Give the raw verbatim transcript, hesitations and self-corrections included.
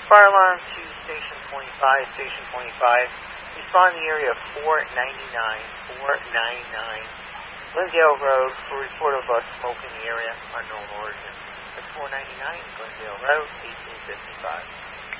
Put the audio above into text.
Fire alarm to station twenty-five, station twenty-five. Respond in the area of four ninety-nine, four ninety-nine. Glendale Road for report of a smoke in the area, unknown origin. That's four ninety-nine, Glendale Road, eighteen fifty-five.